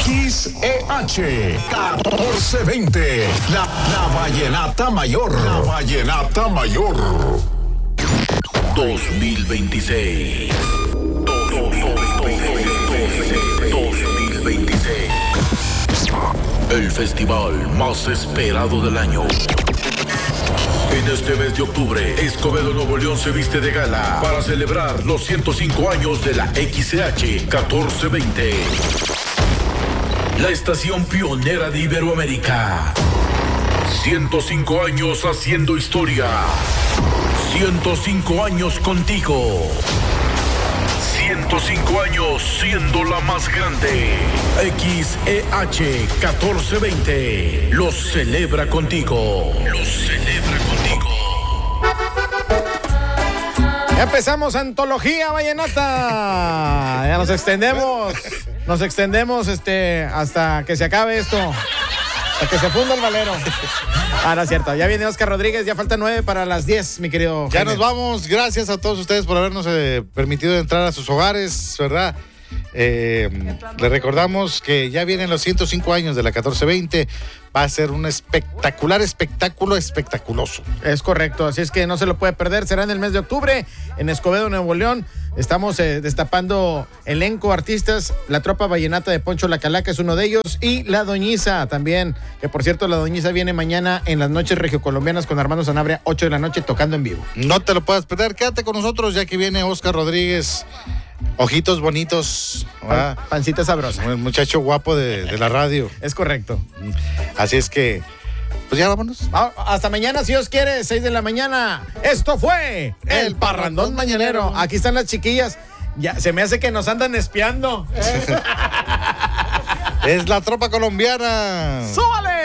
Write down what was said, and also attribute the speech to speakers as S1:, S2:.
S1: XEH 1420. La Vallenata Mayor. La Vallenata Mayor.
S2: 2026. 2026. El festival más esperado del año. En este mes de octubre, Escobedo Nuevo León se viste de gala para celebrar los 105 años de la XCH 1420. La estación pionera de Iberoamérica. 105 años haciendo historia. 105 años contigo. 105 años siendo la más grande. XEH 1420 los celebra contigo. Los celebra contigo.
S3: Ya empezamos Antología Vallenata. Ya nos extendemos. Nos extendemos hasta que se acabe esto. Hasta que se funda el valero. No es cierto. Ya viene Oscar Rodríguez. Ya faltan 9 para las 10, mi querido
S4: Ya
S3: Jaime.
S4: nos vamos. Gracias a todos ustedes por habernos permitido entrar a sus hogares, ¿verdad? Les recordamos que ya vienen los 105 años de la 1420. Va a ser un espectacular espectáculo espectaculoso.
S3: Es correcto, así es que no se lo puede perder. Será en el mes de octubre en Escobedo, Nuevo León. Estamos destapando elenco, artistas. La Tropa Vallenata de Poncho La Calaca es uno de ellos. Y La Doñiza también, que por cierto La Doñiza viene mañana en las noches regiocolombianas con Armando Sanabria, 8 de la noche, tocando en vivo.
S4: No te lo puedas perder. Quédate con nosotros ya que viene Oscar Rodríguez. Ojitos bonitos,
S3: pancita sabrosa.
S4: El muchacho guapo de la radio.
S3: Es correcto.
S4: Así es que, pues ya vámonos.
S3: Hasta mañana, si Dios quiere, 6 de la mañana. Esto fue El Parrandón Mañanero. Aquí están las chiquillas. Ya, se me hace que nos andan espiando.
S4: Es la tropa colombiana.
S3: ¡Súbale!